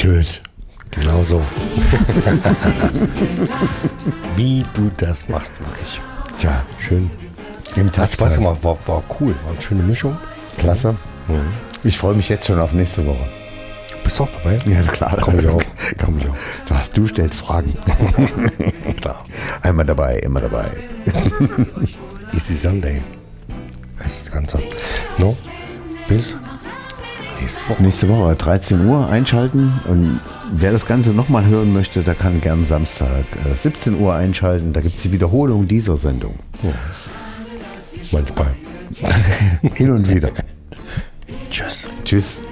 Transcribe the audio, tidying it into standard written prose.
Tschüss. Genau so. Wie du das machst, wirklich. Tja, Schön. Hat Spaß gemacht, war cool. War eine schöne Mischung. Klasse. Ich freue mich jetzt schon auf nächste Woche. Bist du auch dabei? Ja, klar. Komm ich auch. Du stellst Fragen. Klar. Einmal dabei, immer dabei. Easy Sunday. Das ist das Ganze. No? Bis Nächste Woche, 13 Uhr einschalten. Und wer das Ganze nochmal hören möchte, der kann gern Samstag 17 Uhr einschalten. Da gibt es die Wiederholung dieser Sendung. Ja. Manchmal. Hin und wieder. Tschüss. Tschüss.